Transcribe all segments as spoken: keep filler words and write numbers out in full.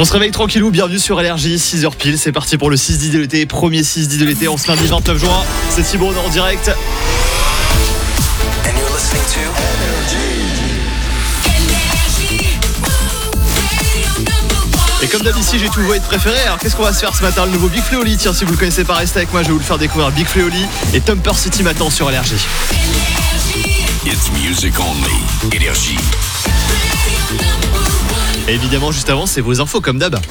On se réveille tranquillou, bienvenue sur L R J, six heures pile, c'est parti pour le six dix de l'été, premier six dix de l'été, on se lundi vingt-neuf juin, c'est Thibaut, on est en direct. And you're listening to Et comme d'habitude, j'ai tout vos hits préférés, alors qu'est-ce qu'on va se faire ce matin? Le nouveau Big Flo Oli, tiens, si vous le connaissez pas, restez avec moi, je vais vous le faire découvrir. Big Flo Oli et Thumper City maintenant sur L R J. It's music only. L R J. Et évidemment, juste avant, c'est vos infos comme d'hab.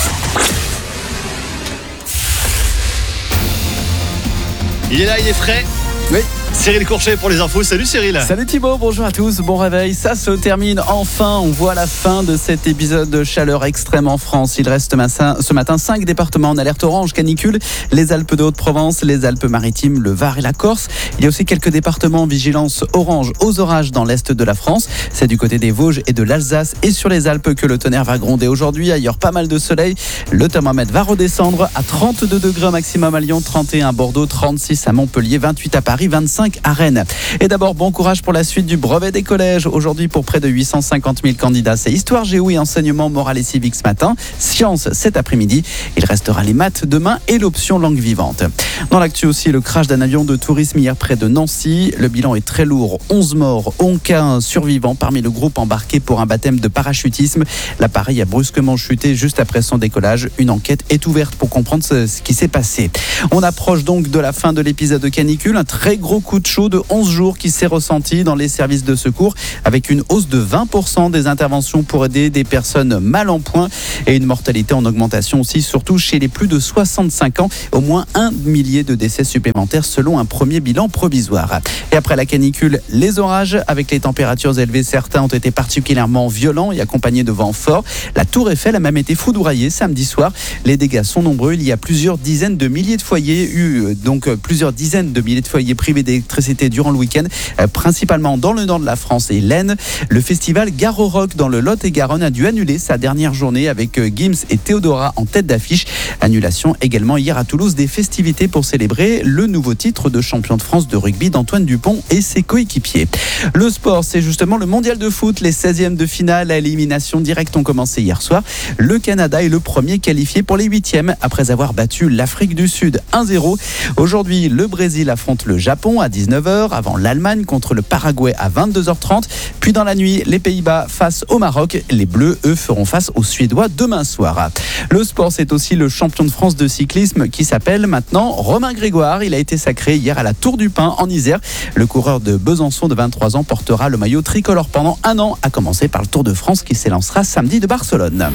Il est là, il est frais. Oui. Cyril Courchet pour les infos. Salut Cyril. Salut Thibaut, bonjour à tous, bon réveil. Ça se termine enfin, on voit la fin de cet épisode de chaleur extrême en France. Il reste ce matin cinq départements en alerte orange canicule, les Alpes de Haute-Provence, les Alpes-Maritimes, le Var et la Corse. Il y a aussi quelques départements en vigilance orange aux orages dans l'est de la France. C'est du côté des Vosges et de l'Alsace et sur les Alpes que le tonnerre va gronder aujourd'hui. Ailleurs, pas mal de soleil. Le thermomètre va redescendre à trente-deux degrés maximum à Lyon, trente et un à Bordeaux, trente-six à Montpellier, vingt-huit à Paris, vingt-cinq à Rennes. Et d'abord, bon courage pour la suite du brevet des collèges. Aujourd'hui, pour près de huit cent cinquante mille candidats, c'est histoire, géo et enseignement moral et civique ce matin, sciences cet après-midi. Il restera les maths demain et l'option langue vivante. Dans l'actu aussi, le crash d'un avion de tourisme hier près de Nancy. Le bilan est très lourd, onze morts, aucun survivant parmi le groupe embarqué pour un baptême de parachutisme. L'appareil a brusquement chuté juste après son décollage. Une enquête est ouverte pour comprendre ce qui s'est passé. On approche donc de la fin de l'épisode de canicule. Un très gros coup de chaud de onze jours qui s'est ressenti dans les services de secours avec une hausse de vingt pour cent des interventions pour aider des personnes mal en point et une mortalité en augmentation aussi, surtout chez les plus de soixante-cinq ans. Au moins un millier de décès supplémentaires selon un premier bilan provisoire. Et après la canicule, les orages avec les températures élevées, certains ont été particulièrement violents et accompagnés de vents forts. La Tour Eiffel a même été foudroyée samedi soir. Les dégâts sont nombreux. Il y a plusieurs dizaines de milliers de foyers eu donc plusieurs dizaines de milliers de foyers privés d'électricité durant le week-end, principalement dans le nord de la France et l'Aisne. Le festival Garo Rock dans le Lot-et-Garonne a dû annuler sa dernière journée avec Gims et Théodora en tête d'affiche. Annulation également hier à Toulouse des festivités pour célébrer le nouveau titre de champion de France de rugby d'Antoine Dupont et ses coéquipiers. Le sport, c'est justement le mondial de foot. Les seizièmes de finale à élimination directe ont commencé hier soir. Le Canada est le premier qualifié pour les huitièmes après avoir battu l'Afrique du Sud un zéro. Aujourd'hui, le Brésil affronte le Japon à dix-neuf heures, avant l'Allemagne contre le Paraguay à vingt-deux heures trente. Puis dans la nuit, les Pays-Bas face au Maroc. Les Bleus, eux, feront face aux Suédois demain soir. Le sport, c'est aussi le champion de France de cyclisme qui s'appelle maintenant Romain Grégoire. Il a été sacré hier à la Tour du Pin en Isère. Le coureur de Besançon de vingt-trois ans portera le maillot tricolore pendant un an, à commencer par le Tour de France qui s'élancera samedi de Barcelone.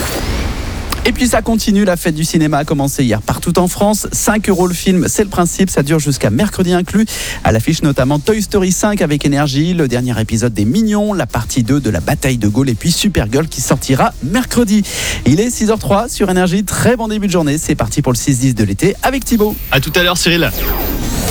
Et puis ça continue, la fête du cinéma a commencé hier partout en France. cinq euros le film, c'est le principe, ça dure jusqu'à mercredi inclus. À l'affiche notamment Toy Story cinq avec Énergie, le dernier épisode des Mignons, la partie deux de la bataille de Gaulle et puis Supergirl qui sortira mercredi. Il est six heures zéro trois sur Énergie, très bon début de journée, c'est parti pour le six dix de l'été avec Thibaut. A tout à l'heure Cyril.